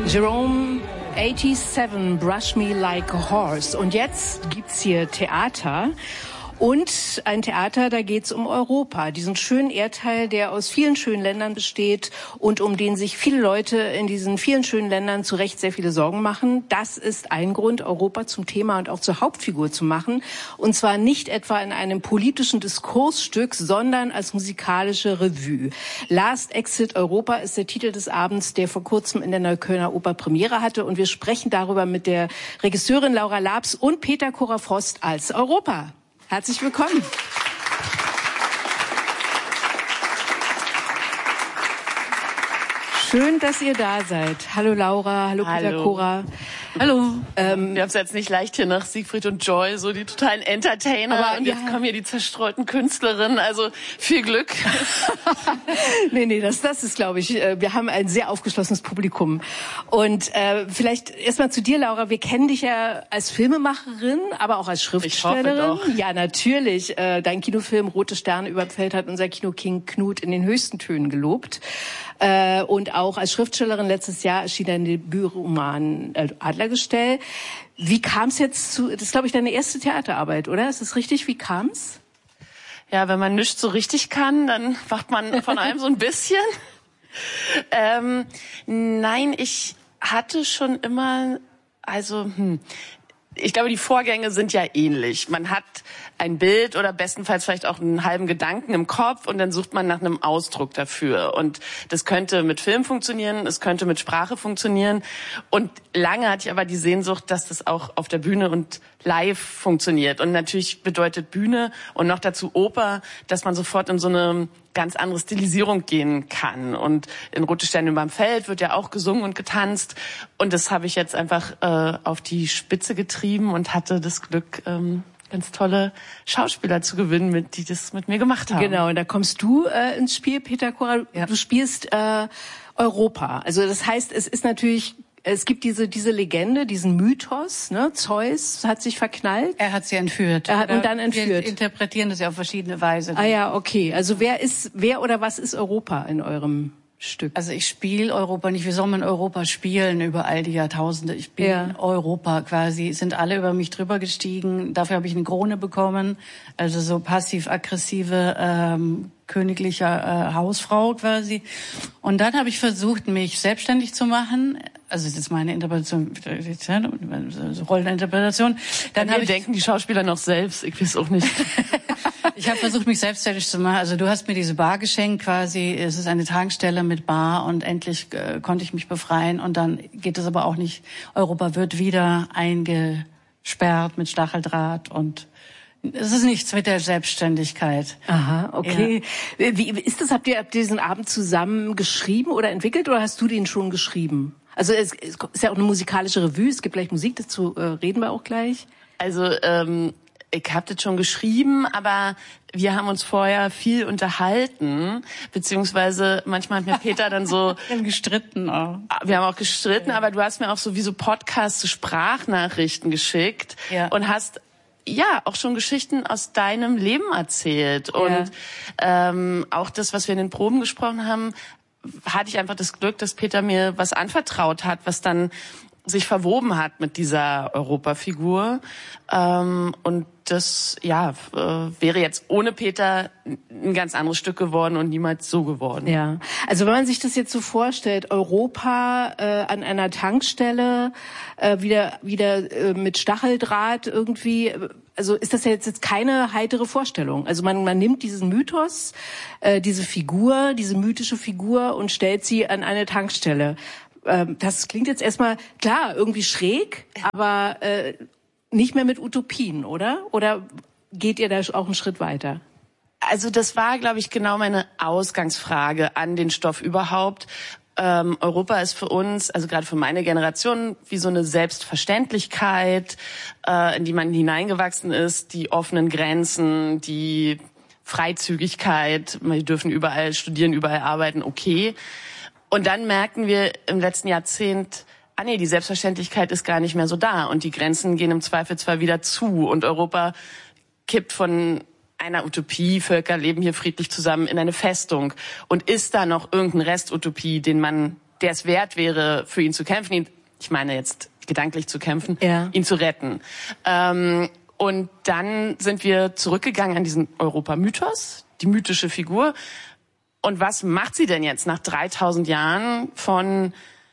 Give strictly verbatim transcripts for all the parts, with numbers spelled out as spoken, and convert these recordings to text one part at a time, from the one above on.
Jerome siebenundachtzig, Brush Me Like a Horse. Und jetzt gibt's hier Theater. Und ein Theater, da geht's um Europa, diesen schönen Erdteil, der aus vielen schönen Ländern besteht und um den sich viele Leute in diesen vielen schönen Ländern zu Recht sehr viele Sorgen machen. Das ist ein Grund, Europa zum Thema und auch zur Hauptfigur zu machen. Und zwar nicht etwa in einem politischen Diskursstück, sondern als musikalische Revue. Last Exit Europa ist der Titel des Abends, der vor kurzem in der Neuköllner Oper Premiere hatte. Und wir sprechen darüber mit der Regisseurin Laura Labs und Peter Cora-Frost als Europa. Herzlich willkommen. Schön, dass ihr da seid. Hallo Laura, hallo, hallo. Peter Cora. Hallo. Ähm, wir haben es jetzt nicht leicht hier nach Siegfried und Joy, so die totalen Entertainer. Aber und jetzt ja. kommen hier die zerstreuten Künstlerinnen. Also viel Glück. nee, nee, das, das ist, glaube ich, wir haben ein sehr aufgeschlossenes Publikum. Und äh, vielleicht erstmal zu dir, Laura. Wir kennen dich ja als Filmemacherin, aber auch als Schriftstellerin. Ich hoffe doch. Ja, natürlich. Äh, dein Kinofilm Rote Sterne überfällt hat unser Kinoking Knut in den höchsten Tönen gelobt. Äh, und auch als Schriftstellerin letztes Jahr erschien dein Debütroman äh, Adlergestell. Wie kam es jetzt zu, das ist, glaube ich, deine erste Theaterarbeit, oder? Ist das richtig? Wie kam es? Ja, wenn man nichts so richtig kann, dann macht man von allem so ein bisschen. ähm, nein, ich hatte schon immer, also, hm, ich glaube, die Vorgänge sind ja ähnlich. Man hat ein Bild oder bestenfalls vielleicht auch einen halben Gedanken im Kopf und dann sucht man nach einem Ausdruck dafür. Und das könnte mit Film funktionieren, es könnte mit Sprache funktionieren. Und lange hatte ich aber die Sehnsucht, dass das auch auf der Bühne und live funktioniert. Und natürlich bedeutet Bühne und noch dazu Oper, dass man sofort in so eine ganz andere Stilisierung gehen kann. Und in Rote Sterne überm Feld wird ja auch gesungen und getanzt. Und das habe ich jetzt einfach äh, auf die Spitze getrieben und hatte das Glück, ähm, ganz tolle Schauspieler zu gewinnen, mit, die das mit mir gemacht haben. Genau, und da kommst du äh, ins Spiel, Peter Cora. Ja. Du spielst äh, Europa. Also das heißt, es ist natürlich... Es gibt diese diese Legende, diesen Mythos, ne? Zeus hat sich verknallt. Er hat sie entführt. Er hat und dann entführt. Wir interpretieren das ja auf verschiedene Weise. Ah ja, okay. Also wer ist wer oder was ist Europa in eurem Stück? Also ich spiele Europa nicht. Wie soll man Europa spielen über all die Jahrtausende? Ich bin ja. Europa quasi. Sind alle über mich drüber gestiegen. Dafür habe ich eine Krone bekommen. Also so passiv-aggressive ähm, königliche äh, Hausfrau quasi. Und dann habe ich versucht, mich selbstständig zu machen. Also das ist jetzt meine Interpretation, Rolleninterpretation. Dann wir denken die Schauspieler noch selbst. Ich weiß auch nicht. Ich habe versucht, mich selbstständig zu machen. Also du hast mir diese Bar geschenkt quasi. Es ist eine Tankstelle mit Bar und endlich äh, konnte ich mich befreien. Und dann geht es aber auch nicht. Europa wird wieder eingesperrt mit Stacheldraht und es ist nichts mit der Selbstständigkeit. Aha, okay. Ja. Wie ist das? Habt ihr, habt ihr diesen Abend zusammen geschrieben oder entwickelt oder hast du den schon geschrieben? Also es ist ja auch eine musikalische Revue. Es gibt gleich Musik, dazu äh, reden wir auch gleich. Also ähm ich habe das schon geschrieben, aber wir haben uns vorher viel unterhalten, beziehungsweise manchmal hat mir Peter dann so... wir haben gestritten auch. Wir haben auch gestritten, ja. Aber du hast mir auch so wie so Podcasts, so Sprachnachrichten geschickt ja. und hast ja auch schon Geschichten aus deinem Leben erzählt. Und ja. ähm, auch das, was wir in den Proben gesprochen haben, hatte ich einfach das Glück, dass Peter mir was anvertraut hat, was dann sich verwoben hat mit dieser Europafigur. Ähm, und das, ja, äh, wäre jetzt ohne Peter ein ganz anderes Stück geworden und niemals so geworden. Ja, also wenn man sich das jetzt so vorstellt, Europa äh, an einer Tankstelle, äh, wieder wieder äh, mit Stacheldraht irgendwie, also ist das ja jetzt, jetzt keine heitere Vorstellung. Also man, man nimmt diesen Mythos, äh, diese Figur, diese mythische Figur und stellt sie an eine Tankstelle. Das klingt jetzt erstmal, klar, irgendwie schräg, aber äh, nicht mehr mit Utopien, oder? Oder geht ihr da auch einen Schritt weiter? Also das war, glaube ich, genau meine Ausgangsfrage an den Stoff überhaupt. Ähm, Europa ist für uns, also gerade für meine Generation, wie so eine Selbstverständlichkeit, äh, in die man hineingewachsen ist, die offenen Grenzen, die Freizügigkeit, wir dürfen überall studieren, überall arbeiten, okay. Und dann merken wir im letzten Jahrzehnt, ah nee, die Selbstverständlichkeit ist gar nicht mehr so da und die Grenzen gehen im Zweifel zwar wieder zu und Europa kippt von einer Utopie, Völker leben hier friedlich zusammen, in eine Festung. Und ist da noch irgendein Restutopie, den man der es wert wäre, für ihn zu kämpfen, ihn, ich meine jetzt gedanklich zu kämpfen, ja. ihn zu retten. Ähm, und dann sind wir zurückgegangen an diesen Europa-Mythos, die mythische Figur. Und was macht sie denn jetzt nach dreitausend Jahren von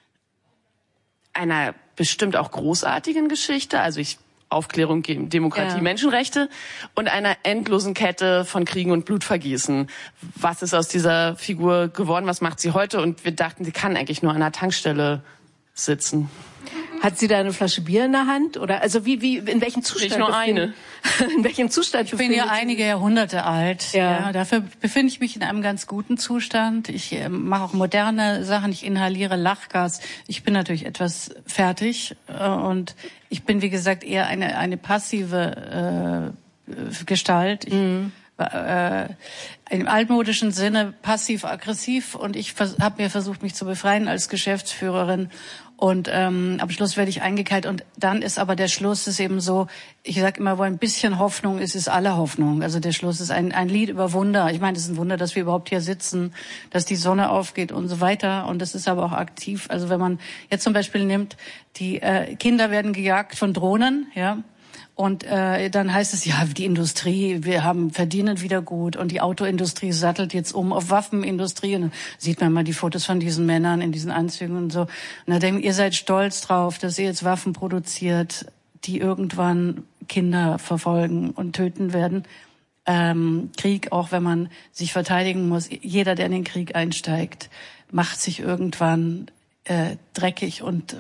einer bestimmt auch großartigen Geschichte, also ich Aufklärung, Demokratie, ja. Menschenrechte und einer endlosen Kette von Kriegen und Blutvergießen. Was ist aus dieser Figur geworden? Was macht sie heute? Und wir dachten, sie kann eigentlich nur an einer Tankstelle sitzen. Hat sie da eine Flasche Bier in der Hand? Oder also wie wie in welchem Zustand? Nicht nur eine. In welchem Zustand? Ich bin ja einige Jahrhunderte alt. Ja. ja. Dafür befinde ich mich in einem ganz guten Zustand. Ich äh, mache auch moderne Sachen. Ich inhaliere Lachgas. Ich bin natürlich etwas fertig äh, und ich bin wie gesagt eher eine eine passive äh, Gestalt. Ich, mhm. äh, im altmodischen Sinne passiv-aggressiv und ich habe mir versucht, mich zu befreien als Geschäftsführerin. Und ähm, am Schluss werde ich eingekeilt und dann ist aber der Schluss ist eben so, ich sage immer, wo ein bisschen Hoffnung ist, ist alle Hoffnung. Also der Schluss ist ein, ein Lied über Wunder. Ich meine, es ist ein Wunder, dass wir überhaupt hier sitzen, dass die Sonne aufgeht und so weiter. Und das ist aber auch aktiv. Also wenn man jetzt zum Beispiel nimmt, die äh, Kinder werden gejagt von Drohnen, ja. Und äh, dann heißt es, ja, die Industrie, wir haben verdienen wieder gut und die Autoindustrie sattelt jetzt um auf Waffenindustrie. Und dann sieht man mal die Fotos von diesen Männern in diesen Anzügen und so. Und dann denken, ihr seid stolz drauf, dass ihr jetzt Waffen produziert, die irgendwann Kinder verfolgen und töten werden. Ähm, Krieg, auch wenn man sich verteidigen muss, jeder, der in den Krieg einsteigt, macht sich irgendwann äh, dreckig und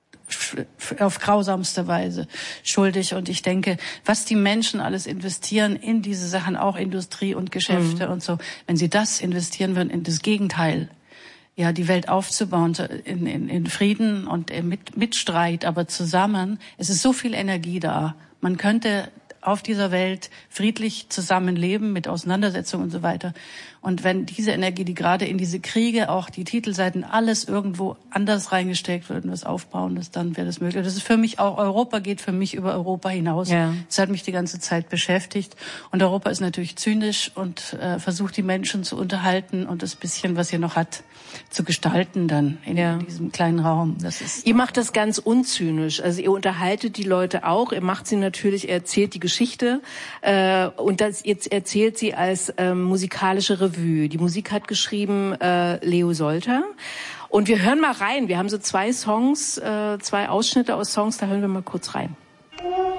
auf grausamste Weise schuldig. Und ich denke, was die Menschen alles investieren in diese Sachen, auch Industrie und Geschäfte mhm. und so, wenn sie das investieren würden in das Gegenteil, ja, die Welt aufzubauen in, in, in Frieden und mit, mit Streit, aber zusammen, es ist so viel Energie da. Man könnte auf dieser Welt friedlich zusammenleben mit Auseinandersetzungen und so weiter. Und wenn diese Energie, die gerade in diese Kriege, auch die Titelseiten, alles irgendwo anders reingesteckt wird und was Aufbauendes, dann wäre das möglich. Das ist für mich auch, Europa geht für mich über Europa hinaus. Ja. Das hat mich die ganze Zeit beschäftigt. Und Europa ist natürlich zynisch und äh, versucht, die Menschen zu unterhalten und das bisschen, was ihr noch hat, zu gestalten dann in ja. diesem kleinen Raum. Das ist ihr macht das ganz unzynisch. Also ihr unterhaltet die Leute auch. Ihr macht sie natürlich, ihr erzählt die Geschichte äh, und das jetzt erzählt sie als ähm, musikalische Revue. Die Musik hat geschrieben äh, Leo Solter. Und wir hören mal rein. Wir haben so zwei Songs, äh, zwei Ausschnitte aus Songs, da hören wir mal kurz rein.